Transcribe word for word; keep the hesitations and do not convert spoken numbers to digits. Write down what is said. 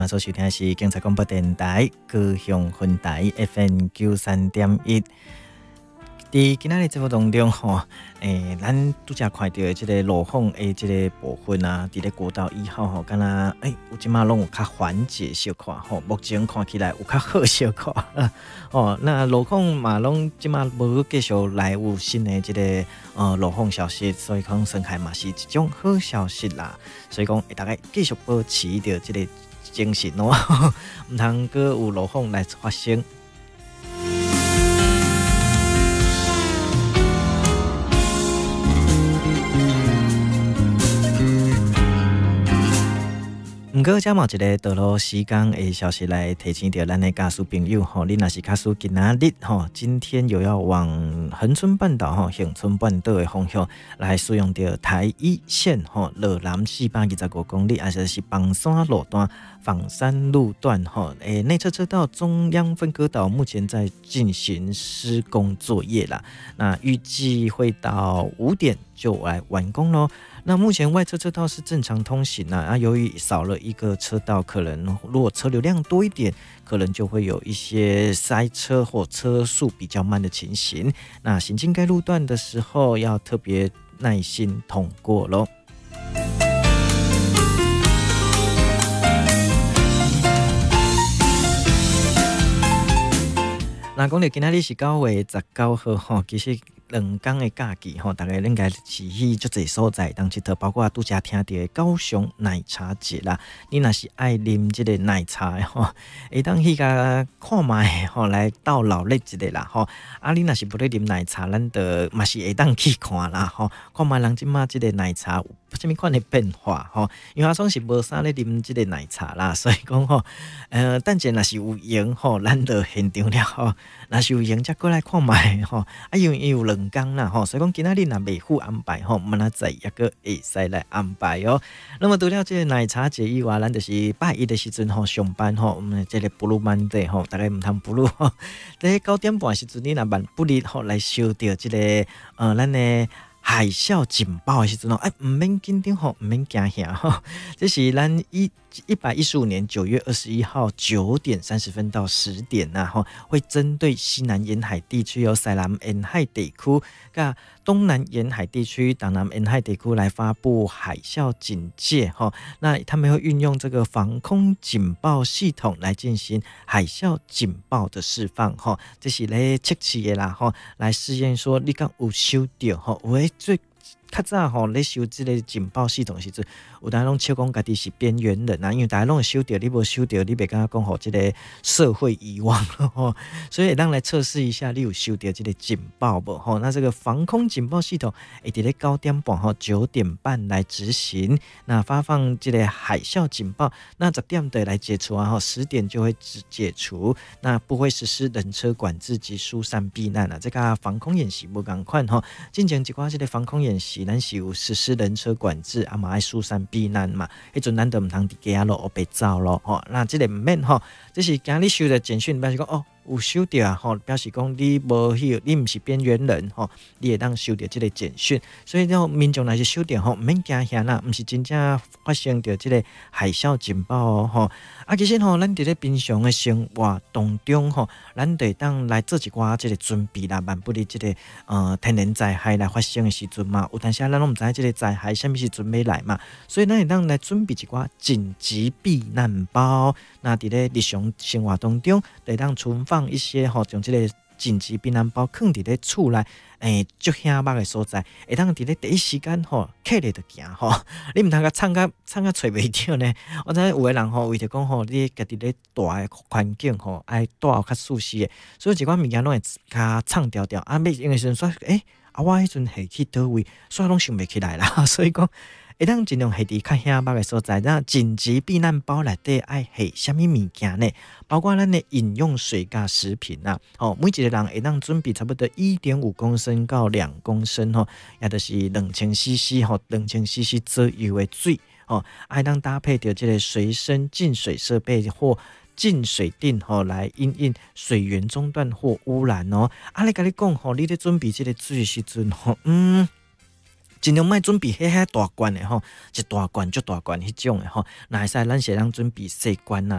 所收听的是警察广播电台高雄分台 F M 九三点一。伫今仔日节目当中吼，诶，咱拄则看到的即个路况的即个部分啊，伫咧国道一号吼，敢若诶，有即马拢有较缓解小可吼，目前看起来有较好小可哦。那路况嘛，拢即马无继续来有新的即个呃路况消息，所以讲生开嘛是一种好消息啦。所以讲，大家继续保持着即个精神哦，毋通阁有路况来发生。毋过，遮嘛一个道路时间的消息来提醒到咱的驾驶朋友吼，你若是驾驶今仔日吼，今天有要往恒春半岛吼、恒春半岛的方向来使用到台一线吼，落南四百二十五公里，还是是房山路段、房山路段吼，诶，内侧车道中央分割岛目前在进行施工作业啦，那预计会到五点就来完工咯。那目前外侧车道是正常通行啊，啊，由于少了一个车道，可能如果车流量多一点，可能就会有一些塞车或车速比较慢的情形。那行经该路段的时候，要特别耐心通过咯。那讲到今仔日是九月十九号吼，其实两天的假期吼，大家应该是去足侪所在当佚佗，包括拄则听到的高雄奶茶节啦。你若是爱啉即个奶茶的吼，会当去甲看卖吼，来到老历一个啦吼。啊，你若是不咧啉奶茶，咱得嘛是会当去看啦吼，看卖人即马即个奶茶有啥物款的变化吼。因为阿总是无啥咧啉即个奶茶啦，所以讲吼，呃，等阵若是有闲吼，咱就现场了吼。若是有闲，则过来看卖吼。啊，因为伊有两天啦吼，所以讲今仔日若未赴安排吼，明仔载抑个会使来安排哦。那么除了这个奶茶节以外，咱就是拜一的时阵吼上班吼，我们这个 Blue Monday 吼，大概毋通 Blue 吼。在九点半时阵，你若万不利吼来收到这个呃咱的海啸警报的时阵哦，哎，毋免紧张吼，毋免惊吓吼，这是咱一一百一十五年九月二十一号九点三十分到十点呐、啊、吼，会针对西南沿海地区有西南沿海地区、甲东南沿海地区、东南沿海地区来发布海啸警戒吼。那他们会运用这个防空警报系统来进行海啸警报的释放吼，这是来测试的啦吼，来试验说你敢有收到吼，有诶最。较早吼咧收即个警报系统的时阵，有当拢笑讲家己是边缘人啊，因为大家拢会收到，你无收到，你袂敢讲互即个社会遗忘咯吼。所以咱来测试一下，你有收到即个警报无吼？那这个防空警报系统会伫咧九点半吼九点半来执行，那发放即个海啸警报，那十点的来解除啊吼，十点就会解除，那不会实施人车管制及疏散避难啊。这个防空演习无共款吼，进前一寡即个防空演习。咱是有实施人车管制，啊嘛爱疏散避难嘛，迄阵咱就毋通伫街仔路黑白走咯吼。那即个毋免吼，这是今日收的简讯，表示讲哦有收到啊吼，表示讲你无去，你毋是边缘人吼，你会当收到即个简讯。所以讲民众若是收到吼，毋免惊吓啦，毋是真正发生着即个海啸警报哦吼。啊，其实吼，咱伫咧平常的生活当中吼，咱得当来做一寡即个准备啦，万不利即个呃天然灾害来发生的时阵嘛，有当时咱拢毋知即个灾害啥物时阵要来嘛，所以咱会当来准备一寡紧急避难包。那伫咧日常生活当中，得当存放一些吼，像即个紧急避难包放伫咧厝内，诶，足险目的所在，会当伫咧第一时间吼，起来就行吼，你毋通甲藏甲藏甲找袂着呢。我知有个人吼，为着讲吼，你家己咧大诶环境吼，爱带较舒适诶，所以一寡物件拢会较藏掉掉。啊，要用诶时阵说，诶，啊，我迄阵下去倒位，所以拢想袂起来啦，所以讲。会当尽量下伫较险目的所在，那紧急避难包内底爱下什么物件呢？包括咱的饮用水甲食品啊，哦，每一个人会当准备差不多一点五公升到两公升吼，也就是两千 C C 吼，两千 C C 左右的水哦，爱当搭配着这个随身净水设备或净水锭吼，来因应水源中断或污染哦。啊，你甲你讲吼，你咧准备这个水的时阵吼，嗯。尽量莫准备迄遐大罐的吼，一大罐就大罐迄种的吼，那会使咱是咱准备细罐啦，